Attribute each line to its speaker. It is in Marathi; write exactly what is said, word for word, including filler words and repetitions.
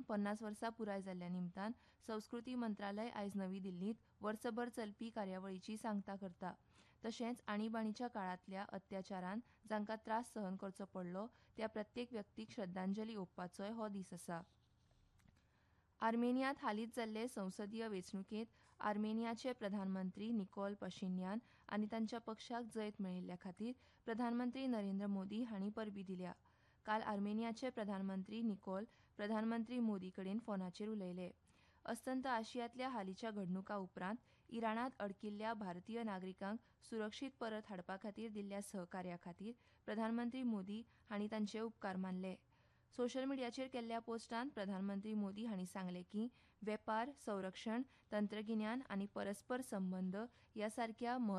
Speaker 1: पन्नास वर्सां पुराय जाल्ल्या निमतान संस्कृती मंत्रालय आयज नवी दिल्लींत वर्सभर चलपी कार्यावळीची सांगता करता. तशेंच आणीबाणीच्या काळांतल्या अत्याचारान जांकां त्रास सहन करचो पडलो त्या प्रत्येक व्यक्तीक श्रद्धांजली ओंपपाचोय हो दीस आसा. आर्मेनियांत हालींच जाल्ले संसदीय वेंचणुकेंत आर्मेनियाचे प्रधानमंत्री निकोल पशिन्यान आनी तांच्या पक्षाक जैत मेळयिल्ल्या खातीर प्रधानमंत्री नरेंद्र मोदी हांणी परबीं दिल्या. काल आर्मेनियाचे प्रधानमंत्री निकोल प्रधानमंत्री मोदी कडेन फोनाचेर उलयले. अस्तंत आशियांतल्या हालींच्या घडणुकां उपरांत इराणांत अडकिल्ल्या भारतीय नागरिकांक सुरक्षीत परत हाडपा खातीर दिल्ल्या सहकार्या खातीर प्रधानमंत्री मोदी हांणी तांचे उपकार मानले. सोशल मिडियाचेर केल्ल्या पोस्टांत प्रधानमंत्री मोदी हांणी सांगलें की वेपार, संरक्षण, तंत्रगिन्यान आनी परस्पर संबंद ह्या सारक्या